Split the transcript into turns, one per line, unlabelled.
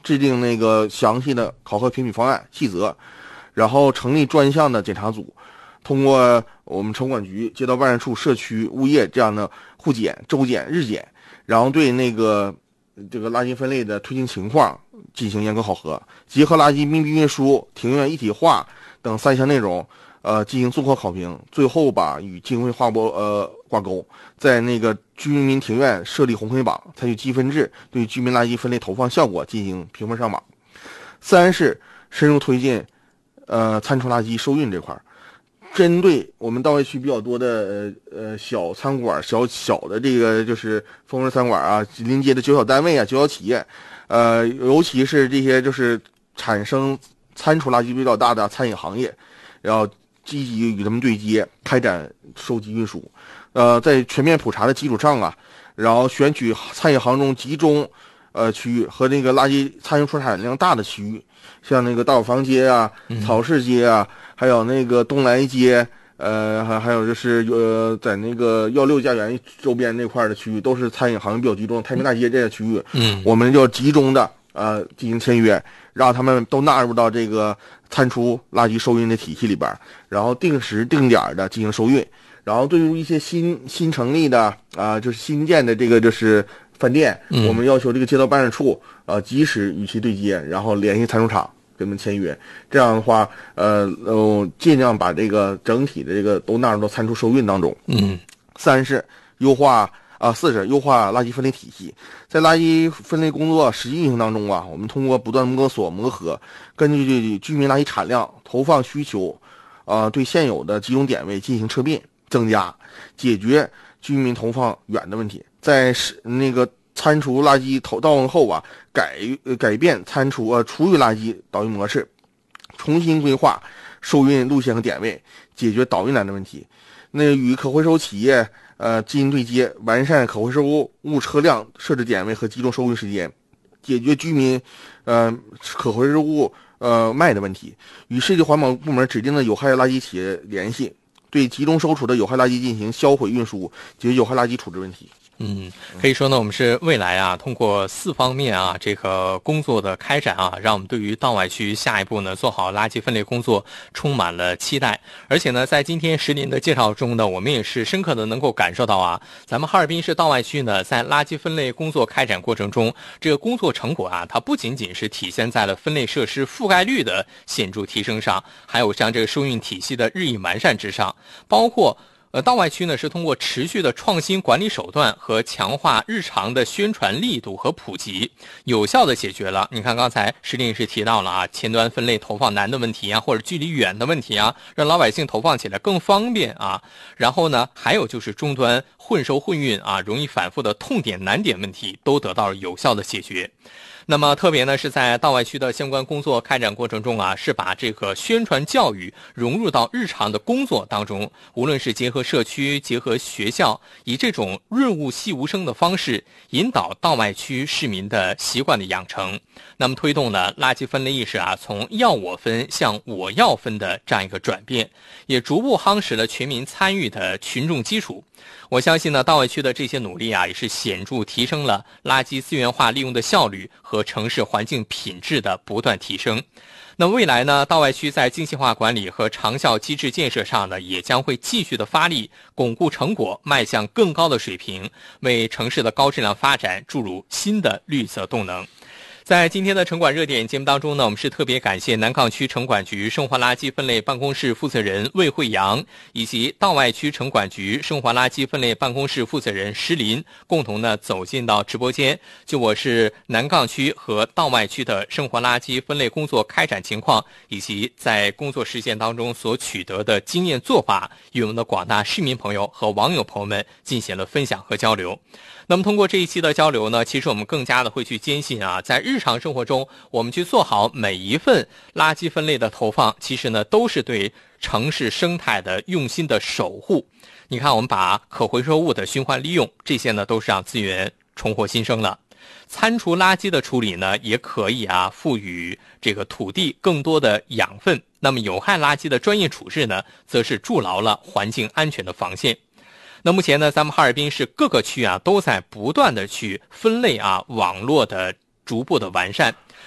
制定那个详细的考核评比方案细则，然后成立专项的检查组，通过我们城管局、街道办事处、社区、物业这样的互检、周检、日检，然后对这个垃圾分类的推进情况进行严格考核，结合垃圾密闭运输、庭院一体化等3项内容，进行综合考评，最后把与经费划拨挂钩，在那个居民庭院设立红黑榜，采取积分制，对居民垃圾分类投放效果进行评分上榜。3是深入推进餐厨垃圾收运这块，针对我们到外区比较多的小餐馆、小的这个就是风味餐馆啊，临街的小单位啊、小企业，尤其是这些就是产生餐厨垃圾比较大的餐饮行业，然后积极与他们对接，开展收集运输。在全面普查的基础上啊，然后选取餐饮行中集中区域和那个垃圾餐饮出产量大的区域，像那个大伙房街啊、草市街啊，还有那个东来街，还有就是在那个16家园周边那块的区域，都是餐饮行业比较集中，太平大街这些区域，我们就集中的进行签约，让他们都纳入到这个餐厨垃圾收运的体系里边，然后定时定点的进行收运。然后对于一些新成立的就是新建的这个就是饭店，我们要求这个街道办事处及时与其对接，然后联系餐厨厂跟他们签约。这样的话，尽量把这个整体的这个都纳入到餐厨收运当中。4是优化垃圾分类体系。在垃圾分类工作实际运行当中啊，我们通过不断摸索磨合，根据居民垃圾产量、投放需求，对现有的集中点位进行测并增加，解决居民投放远的问题。在那个餐厨垃圾到位后啊，改变餐厨厨余垃圾导运模式，重新规划收运路线和点位，解决导运难的问题。那与可回收企业进行对接，完善可回收物车辆设置点位和集中收运时间，解决居民可回收物卖的问题。与市级环保部门指定的有害垃圾企业联系，对集中收储的有害垃圾进行销毁运输，解决有害垃圾处置问题。
可以说呢，我们是未来啊，通过4方面啊这个工作的开展啊，让我们对于道外区下一步呢做好垃圾分类工作充满了期待。而且呢，在今天石林的介绍中呢，我们也是深刻的能够感受到啊，咱们哈尔滨市道外区呢在垃圾分类工作开展过程中，这个工作成果啊，它不仅仅是体现在了分类设施覆盖率的显著提升上，还有像这个收运体系的日益完善之上，包括道外区呢是通过持续的创新管理手段和强化日常的宣传力度和普及，有效的解决了你看刚才石林也是提到了啊，前端分类投放难的问题啊，或者距离远的问题啊，让老百姓投放起来更方便啊。然后呢，还有就是终端混收混运啊，容易反复的痛点难点问题都得到了有效的解决。那么特别呢是在道外区的相关工作开展过程中啊，是把这个宣传教育融入到日常的工作当中，无论是结合社区、结合学校，以这种润物细无声的方式引导道外区市民的习惯的养成，那么推动了垃圾分类意识啊从要我分向我要分的这样一个转变，也逐步夯实了全民参与的群众基础。我相信呢，道外区的这些努力啊，也是显著提升了垃圾资源化利用的效率和城市环境品质的不断提升。那未来呢，道外区在精细化管理和长效机制建设上呢，也将会继续的发力，巩固成果，迈向更高的水平，为城市的高质量发展注入新的绿色动能。在今天的城管热点节目当中呢，我们是特别感谢南岗区城管局生活垃圾分类办公室负责人魏慧阳，以及道外区城管局生活垃圾分类办公室负责人石林，共同呢走进到直播间，就我市南岗区和道外区的生活垃圾分类工作开展情况，以及在工作实践当中所取得的经验做法，与我们的广大市民朋友和网友朋友们进行了分享和交流。那么通过这一期的交流呢，其实我们更加的会去坚信啊，在日常生活中我们去做好每一份垃圾分类的投放，其实呢都是对城市生态的用心的守护。你看我们把可回收物的循环利用，这些呢都是让资源重获新生了。餐厨垃圾的处理呢，也可以啊赋予这个土地更多的养分。那么有害垃圾的专业处置呢，则是筑牢了环境安全的防线。那目前呢，咱们哈尔滨市各个区啊都在不断的去分类啊网络的逐步的完善。